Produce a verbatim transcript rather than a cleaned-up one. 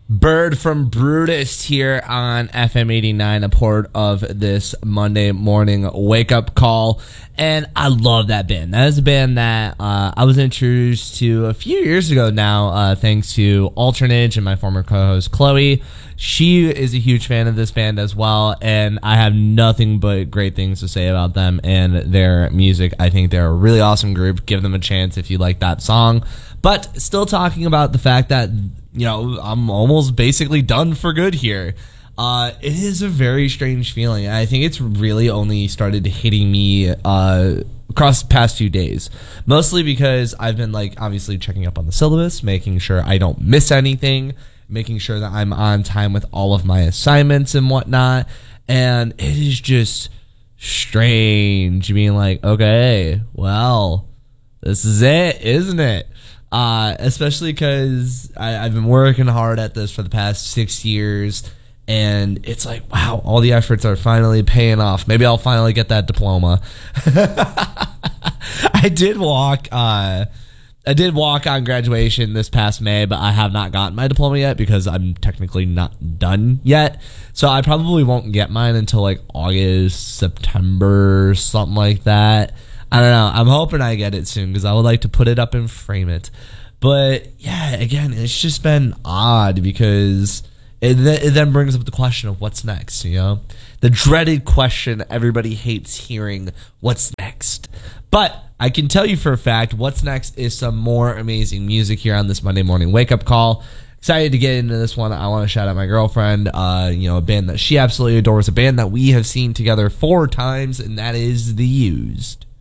Bird from Brutus here on F M eighty-nine, a part of this Monday morning wake-up call. And I love that band. That is a band that uh, I was introduced to a few years ago now, uh, thanks to Alternage and my former co-host Chloe. She is a huge fan of this band as well, and I have nothing but great things to say about them and their music. I think they're a really awesome group. Give them a chance if you like that song. But still talking about the fact that, you know, I'm almost basically done for good here. Uh, it is a very strange feeling. I think it's really only started hitting me uh, across the past few days. Mostly because I've been, like, obviously checking up on the syllabus, making sure I don't miss anything, making sure that I'm on time with all of my assignments and whatnot. And it is just strange being like, okay, well, this is it, isn't it? Uh, especially because I've been working hard at this for the past six years, and it's like, wow, all the efforts are finally paying off. Maybe I'll finally get that diploma. I did walk, uh, I did walk on graduation this past May, but I have not gotten my diploma yet because I'm technically not done yet. So I probably won't get mine until like August, September, something like that. I don't know. I'm hoping I get it soon because I would like to put it up and frame it. But yeah, again, it's just been odd because it, th- it then brings up the question of what's next, you know? The dreaded question everybody hates hearing, what's next? But I can tell you for a fact, what's next is some more amazing music here on this Monday morning wake-up call. Excited to get into this one. I want to shout out my girlfriend, uh, you know, a band that she absolutely adores, a band that we have seen together four times, and that is The Used.